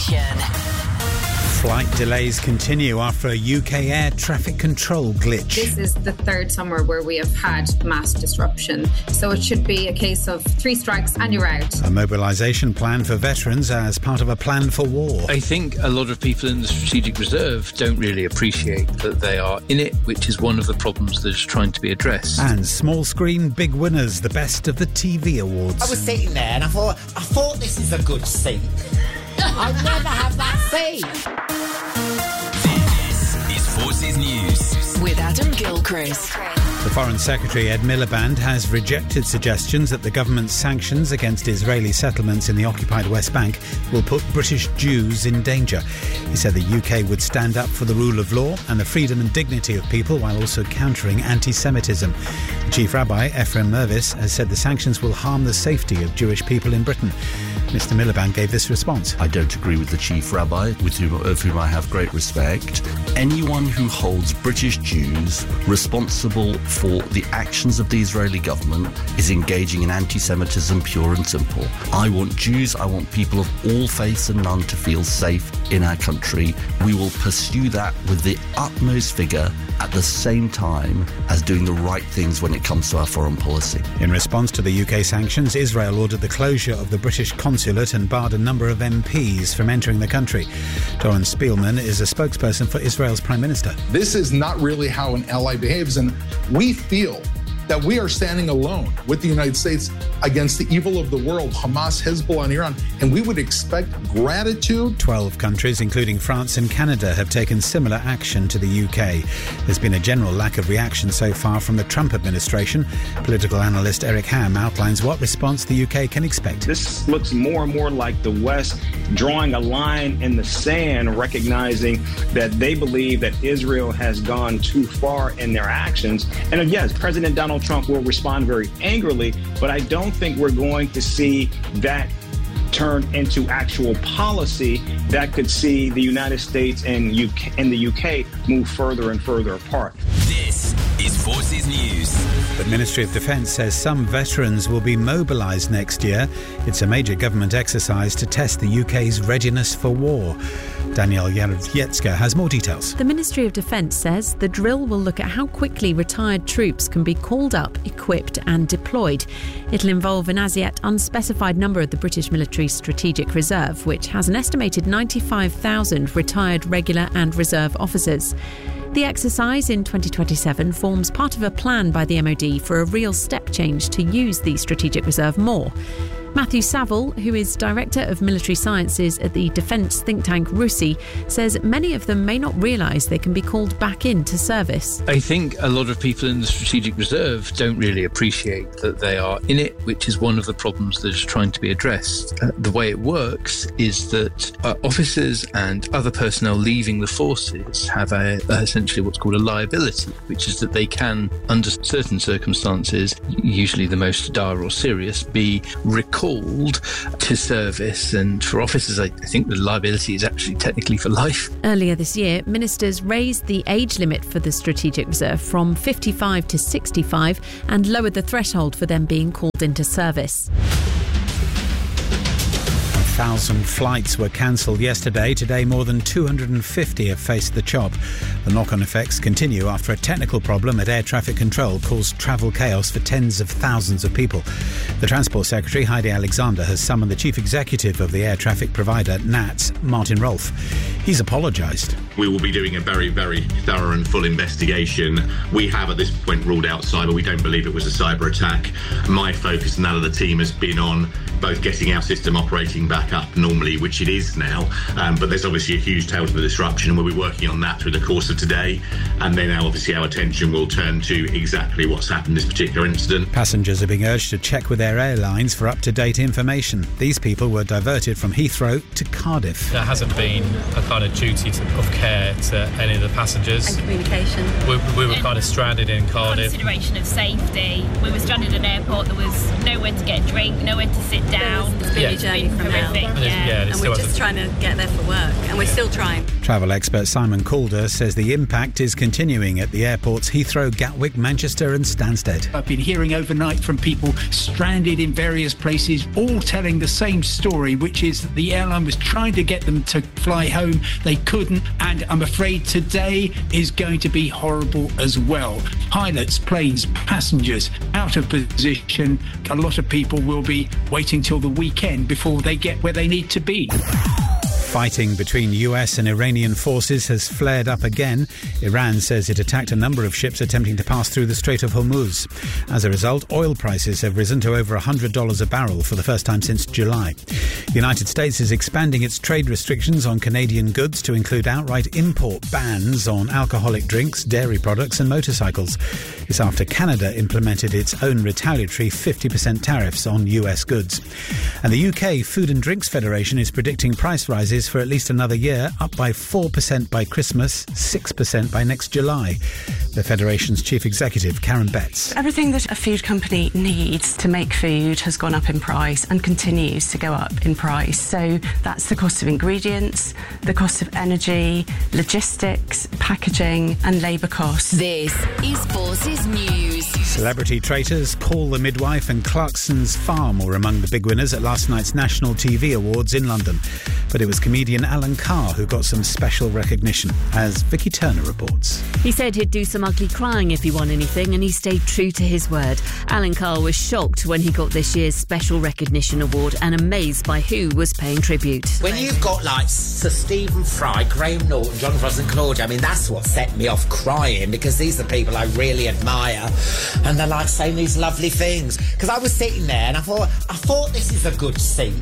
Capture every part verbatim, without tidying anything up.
Flight delays continue after a U K air traffic control glitch. This is the third summer where we have had mass disruption, so it should be a case of three strikes and you're out. A mobilisation plan for veterans as part of a plan for war. I think a lot of people in the Strategic Reserve don't really appreciate that they are in it, which is one of the problems that is trying to be addressed. And small screen big winners, the best of the T V awards. I was sitting there and I thought, I thought this is a good seat. I'll never have that seat. This is Forces News with Adam Gilchrist. The Foreign Secretary Ed Miliband has rejected suggestions that the government's sanctions against Israeli settlements in the occupied West Bank will put British Jews in danger. He said the U K would stand up for the rule of law and the freedom and dignity of people while also countering anti-Semitism. The Chief Rabbi, Ephraim Mervis, has said the sanctions will harm the safety of Jewish people in Britain. Mister Miliband gave this response. I don't agree with the Chief Rabbi, with whom, of whom I have great respect. Anyone who holds British Jews responsible for the actions of the Israeli government is engaging in anti-Semitism, pure and simple. I want Jews, I want people of all faiths and none to feel safe in our country. We will pursue that with the utmost vigour at the same time as doing the right things when it comes to our foreign policy. In response to the U K sanctions, Israel ordered the closure of the British consulate and barred a number of M Ps from entering the country. Doron Spielman is a spokesperson for Israel's Prime Minister. This is not really how an ally behaves, and we feel that we are standing alone with the United States against the evil of the world, Hamas, Hezbollah, and Iran, and we would expect gratitude. Twelve countries, including France and Canada, have taken similar action to the U K. There's been a general lack of reaction so far from the Trump administration. Political analyst Eric Ham outlines what response the U K can expect. This looks more and more like the West drawing a line in the sand, recognizing that they believe that Israel has gone too far in their actions. And yes, President Donald Trump will respond very angrily, but I don't think we're going to see that turn into actual policy that could see the United States and, U K, and the U K move further and further apart. This is Forces News. The Ministry of Defence says some veterans will be mobilised next year. It's a major government exercise to test the U K's readiness for war. Danielle Yarowiecka has more details. The Ministry of Defence says the drill will look at how quickly retired troops can be called up, equipped and deployed. It'll involve an as yet unspecified number of the British Military Strategic Reserve, which has an estimated ninety-five thousand retired regular and reserve officers. The exercise in twenty twenty-seven forms part of a plan by the M O D for a real step change to use the Strategic Reserve more. Matthew Saville, who is Director of Military Sciences at the defence think tank RUSI, says many of them may not realise they can be called back into service. I think a lot of people in the Strategic Reserve don't really appreciate that they are in it, which is one of the problems that is trying to be addressed. Uh, the way it works is that uh, officers and other personnel leaving the forces have a, a, essentially what's called a liability, which is that they can, under certain circumstances, usually the most dire or serious, be recalled to service. And for officers, I think the liability is actually technically for life. Earlier this year, ministers raised the age limit for the Strategic Reserve from fifty-five to sixty-five and lowered the threshold for them being called into service. one thousand flights were cancelled yesterday. Today, more than two hundred fifty have faced the chop. The knock-on effects continue after a technical problem at air traffic control caused travel chaos for tens of thousands of people. The Transport Secretary, Heidi Alexander, has summoned the Chief Executive of the air traffic provider, N A T S, Martin Rolfe. He's apologised. We will be doing a very, very thorough and full investigation. We have at this point ruled out cyber. We don't believe it was a cyber attack. My focus and that of the team has been on both getting our system operating back up normally, which it is now, um, but there's obviously a huge tail to the disruption, and we'll be working on that through the course of today. And then now obviously our attention will turn to exactly what's happened in this particular incident. Passengers are being urged to check with their airlines for up-to-date information. These people were diverted from Heathrow to Cardiff. There hasn't been a kind of duty to, of care to any of the passengers. And communication. We, we were kind of stranded in Cardiff. Consideration of safety. We were stranded at an airport. There was nowhere to get a drink, nowhere to sit down. It's been Yeah. a journey from hell. Yeah, yeah, And we're just trying to get there for work, and we're still trying. Travel expert Simon Calder says the impact is continuing at the airports Heathrow, Gatwick, Manchester and Stansted. I've been hearing overnight from people stranded in various places, all telling the same story, which is that the airline was trying to get them to fly home. They couldn't, and I'm afraid today is going to be horrible as well. Pilots, planes, passengers out of position. A lot of people will be waiting till the weekend before they get where they need to be. Fighting between U S and Iranian forces has flared up again. Iran says it attacked a number of ships attempting to pass through the Strait of Hormuz. As a result, oil prices have risen to over one hundred dollars a barrel for the first time since July. The United States is expanding its trade restrictions on Canadian goods to include outright import bans on alcoholic drinks, dairy products and motorcycles. It's after Canada implemented its own retaliatory fifty percent tariffs on U S goods. And the U K Food and Drinks Federation is predicting price rises for at least another year, up by four percent by Christmas, six percent by next July. The Federation's chief executive, Karen Betts. Everything that a food company needs to make food has gone up in price and continues to go up in price. So that's the cost of ingredients, the cost of energy, logistics, packaging and labour costs. This is Forces News. Celebrity traitors, Call the Midwife and Clarkson's Farm were among the big winners at last night's National T V Awards in London. But it was comedian Alan Carr who got some special recognition, as Vicky Turner reports. He said he'd do some ugly crying if he won anything, and he stayed true to his word. Alan Carr was shocked when he got this year's Special Recognition Award and amazed by who was paying tribute. When you've got like Sir Stephen Fry, Graham Norton, John Frost and Claudia, I mean, that's what set me off crying, because these are people I really admire, and they're like saying these lovely things. Because I was sitting there and I thought, I thought this is a good seat.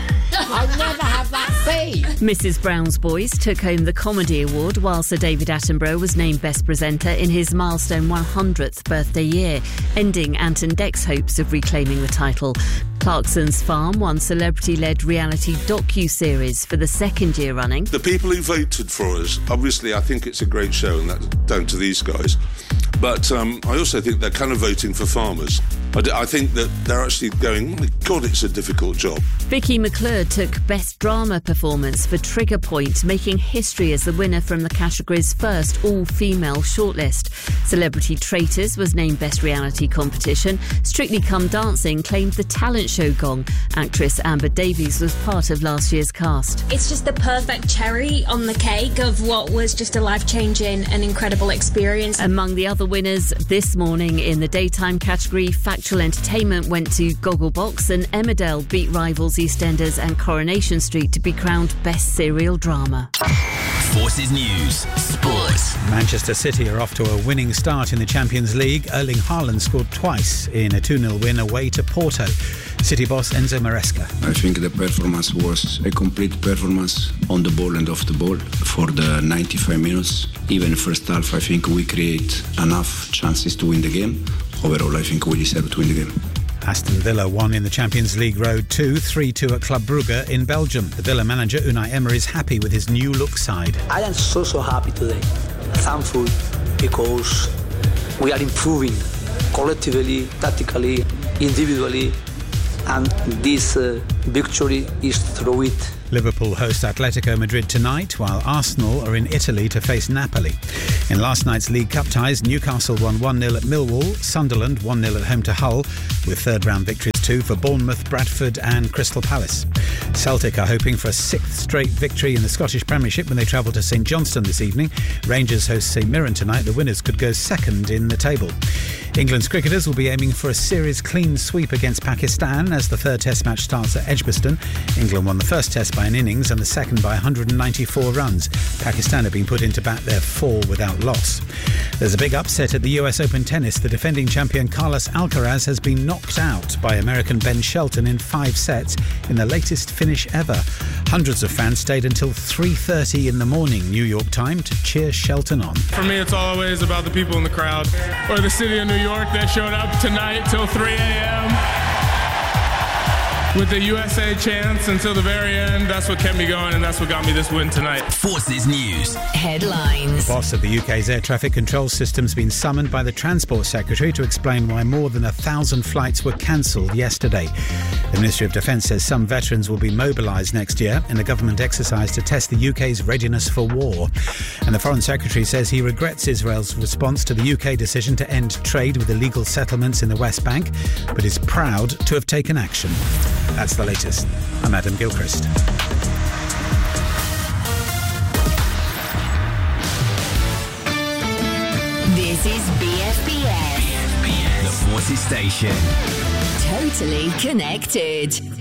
I never have that seat. Missus Brown's Boys took home the Comedy Award, while Sir David Attenborough was named Best Presenter in his milestone one hundredth birthday year, ending Ant and Dec's hopes of reclaiming the title. Clarkson's Farm won celebrity-led reality docu-series for the second year running. The people who voted for us, obviously I think it's a great show, and that's down to these guys. But um, I also think they're kind of voting for farmers. I, d- I think that they're actually going, my God, it's a difficult job. Vicky McClure took Best Drama Performance for Trigger Point, making history as the winner from the category's first all-female shortlist. Celebrity Traitors was named Best Reality Competition. Strictly Come Dancing claimed the talent show gong. Actress Amber Davies was part of last year's cast. It's just the perfect cherry on the cake of what was just a life-changing and incredible experience. Among the other winners this morning in the daytime category, Factual Entertainment went to Gogglebox, and Emmerdale beat rivals EastEnders and Coronation Street to be crowned Best Serial Drama. Forces News Sports. Manchester City are off to a winning start in the Champions League. Erling Haaland scored twice in a two nil win away to Porto. City boss Enzo Maresca. I think the performance was a complete performance on the ball and off the ball for the ninety-five minutes. Even first half, I think we create enough chances to win the game. Overall, I think we deserve to win the game. Aston Villa won in the Champions League Road two, three two at Club Brugge in Belgium. The Villa manager Unai Emery is happy with his new look side. I am so, so happy today. Thankful because we are improving collectively, tactically, individually, and this uh, victory is through it. Liverpool host Atletico Madrid tonight, while Arsenal are in Italy to face Napoli. In last night's League Cup ties, Newcastle won one nil at Millwall, Sunderland one nil at home to Hull, with third-round victories too for Bournemouth, Bradford and Crystal Palace. Celtic are hoping for a sixth straight victory in the Scottish Premiership when they travel to St Johnstone this evening. Rangers host St Mirren tonight. The winners could go second in the table. England's cricketers will be aiming for a series clean sweep against Pakistan as the third test match starts at Edgbaston. England won the first test by an innings and the second by one hundred ninety-four runs. Pakistan have been put into bat their four without loss. There's a big upset at the U S Open tennis. The defending champion Carlos Alcaraz has been knocked out by American Ben Shelton in five sets in the latest finish ever. Hundreds of fans stayed until three thirty in the morning New York time to cheer Shelton on. For me, it's always about the people in the crowd or the city of New York that showed up tonight till three a.m. with the U S A chants until the very end. That's what kept me going, and that's what got me this win tonight. Forces News. Headlines. The boss of the U K's air traffic control system's been summoned by the Transport Secretary to explain why more than a thousand flights were cancelled yesterday. The Ministry of Defence says some veterans will be mobilised next year in a government exercise to test the U K's readiness for war. And the Foreign Secretary says he regrets Israel's response to the U K decision to end trade with illegal settlements in the West Bank, but is proud to have taken action. That's the latest. I'm Adam Gilchrist. This is B F B S. The Forces Station. Totally connected.